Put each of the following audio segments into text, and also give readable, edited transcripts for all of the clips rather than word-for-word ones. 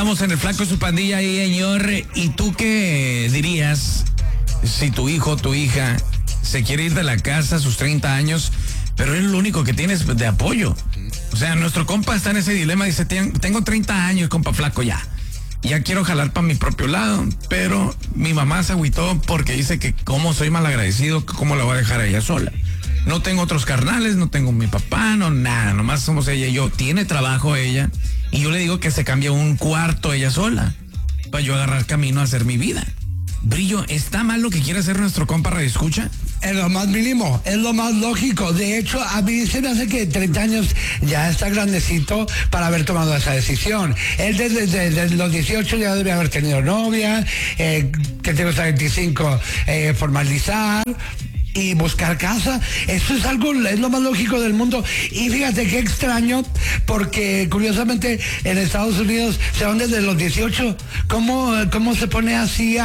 Estábamos en el Flaco y su pandilla ahí, señor. ¿Y tú qué dirías si tu hijo o tu hija se quiere ir de la casa a sus 30 años, pero es lo único que tienes de apoyo? O sea, nuestro compa está en ese dilema, dice, tengo 30 años, compa Flaco, ya quiero jalar para mi propio lado, pero mi mamá se agüitó porque dice que como soy malagradecido, cómo la voy a dejar a ella sola. No tengo otros carnales, no tengo mi papá, no nada, nomás somos ella y yo. Tiene trabajo ella y yo le digo que se cambie un cuarto ella sola para yo agarrar camino a hacer mi vida. Brillo, ¿está mal lo que quiere hacer nuestro compa Radio Escucha? En lo más mínimo, es lo más lógico. De hecho, a mí se me hace que 30 años ya está grandecito para haber tomado esa decisión. Él desde los 18 ya debe haber tenido novia, que tengo hasta 25, formalizar y buscar casa. Eso es algo, es lo más lógico del mundo. Y fíjate qué extraño, porque curiosamente en Estados Unidos se van desde los 18. ¿Cómo se pone así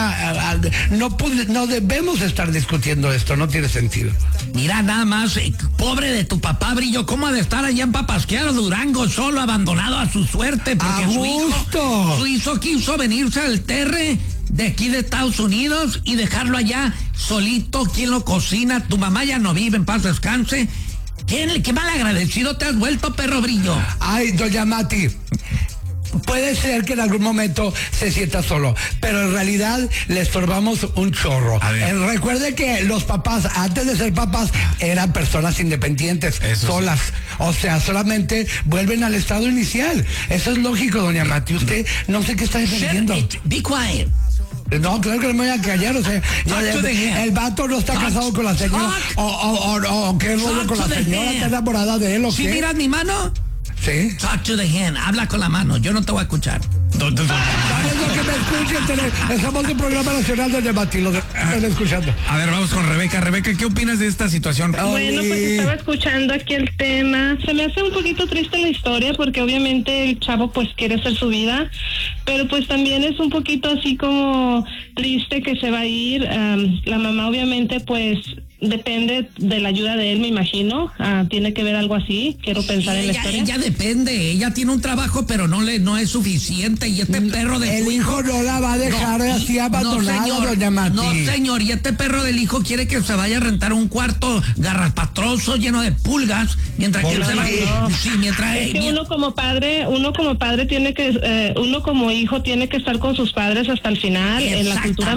no debemos estar discutiendo esto, no tiene sentido. Mira, nada más, pobre de tu papá, Brillo, ¿cómo ha de estar allá en Papasquiaro, Durango, solo, abandonado a su suerte? Porque su hijo quiso venirse al Terre de aquí de Estados Unidos y dejarlo allá solito. ¿Quién lo cocina? Tu mamá ya no vive, en paz descanse. ¿Qué mal agradecido te has vuelto, perro Brillo? Ay, doña Mati, puede ser que en algún momento se sienta solo, pero en realidad le estorbamos un chorro. Recuerde que los papás, antes de ser papás, eran personas independientes, solas. Sí. O sea, solamente vuelven al estado inicial. Eso es lógico, doña Mati. Usted no sé qué está defendiendo. Be quiet. No, claro que no me voy a callar, o sea, el vato no está casado con la señora, o qué rollo con la señora, está enamorada de él, o ¿Sí qué. miras mi mano? Sí. Talk to the hand, habla con la mano, yo no te voy a escuchar. ¿Sabes lo que me escuchen? Estamos en un programa nacional de debate, lo están escuchando. A ver, vamos con Rebeca. Rebeca, ¿qué opinas de esta situación? Bueno, pues estaba escuchando aquí el tema. Se me hace un poquito triste la historia porque obviamente el chavo pues quiere hacer su vida, pero pues también es un poquito así como triste que se va a ir. La mamá obviamente pues depende de la ayuda de él, me imagino. Tiene que ver algo así, quiero pensar en la historia. Ella depende, ella tiene un trabajo pero no es suficiente y este perro de el hijo no la va a dejar así abandonada, doña Mati. No, señor, y este perro del hijo quiere que se vaya a rentar un cuarto garrapastroso lleno de pulgas mientras que él se va. Sí, mientras es que uno como padre tiene que, uno como hijo tiene que estar con sus padres hasta el final. En la cultura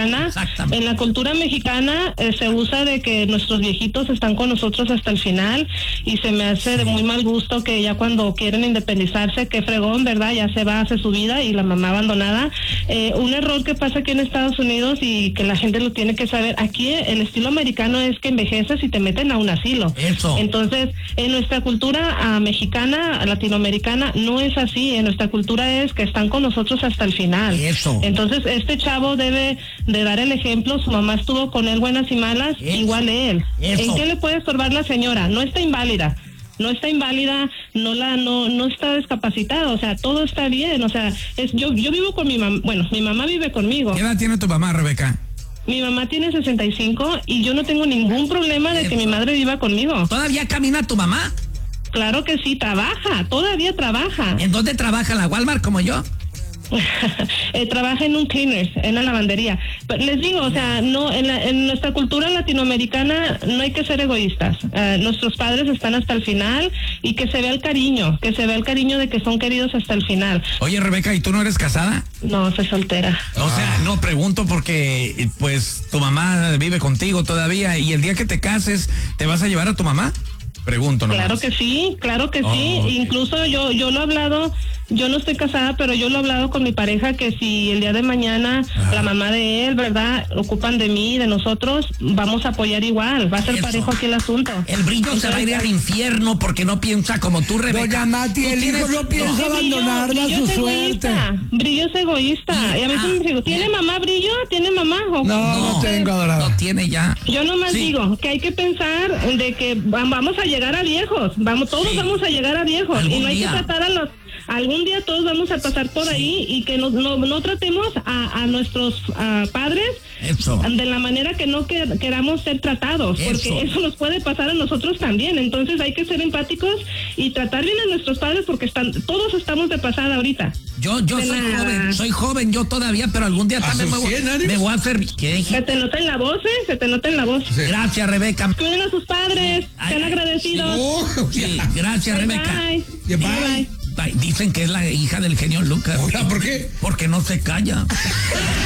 mexicana se usa de que nuestros viejitos están con nosotros hasta el final y se me hace de muy mal gusto que ya cuando quieren independizarse, qué fregón, ¿verdad? Ya se va, hace su vida y la mamá abandonada. Un error que pasa aquí en Estados Unidos y que la gente lo tiene que saber, aquí el estilo americano es que envejeces y te meten a un asilo. Eso. Entonces, en nuestra cultura mexicana, latinoamericana, no es así. En nuestra cultura es que están con nosotros hasta el final. Eso. Entonces, este chavo debe de dar el ejemplo. Su mamá estuvo con él buenas y malas, igual él. Eso. ¿En qué le puede estorbar la señora? No está inválida, no está discapacitada, o sea, todo está bien, o sea, yo vivo con mi mamá, bueno, mi mamá vive conmigo. ¿Qué edad tiene tu mamá, Rebeca? Mi mamá tiene 65 y yo no tengo ningún problema de que mi madre viva conmigo. ¿Todavía camina tu mamá? Claro que sí, todavía trabaja. ¿En dónde trabaja? ¿La Walmart como yo? Trabaja en un cleaners, en la lavandería. Pero les digo, o sea, no, en nuestra cultura latinoamericana no hay que ser egoístas. Nuestros padres están hasta el final y que se vea el cariño de que son queridos hasta el final. Oye, Rebeca, ¿y tú no eres casada? No, soy soltera. O sea, no pregunto porque pues tu mamá vive contigo todavía y el día que te cases, ¿te vas a llevar a tu mamá? Pregunto nomás. Claro que sí. Incluso yo lo he hablado, yo no estoy casada, pero yo lo he hablado con mi pareja que si el día de mañana la mamá de él, ¿verdad?, ocupan de mí, de nosotros, vamos a apoyar igual. Va a ser parejo aquí el asunto. El Brillo se va a ir al infierno porque no piensa como tú, Rebeca. Doña Mati, el hijo no piensa abandonarla a su suerte. Brillo es egoísta. Y a veces me digo, ¿tiene mamá Brillo? ¿Tiene mamá? No tengo, adorado. No tiene ya. Yo nomás digo que hay que pensar de que vamos a llegar a viejos, todos vamos a llegar a viejos y no hay que tratar algún día todos vamos a pasar por ahí y que no tratemos a nuestros padres de la manera que no queramos ser tratados, porque eso nos puede pasar a nosotros también. Entonces hay que ser empáticos y tratar bien a nuestros padres, porque todos estamos de pasada ahorita. Yo soy joven yo todavía, pero algún día también me voy a hacer... ¿Qué? Se te nota en la voz, se te nota en la voz. Sí. Gracias, Rebeca. Cuiden a sus padres, sean agradecidos. Sí, gracias, Rebeca. Bye. Dicen que es la hija del genio Lucas. ¿Por qué? Porque no se calla.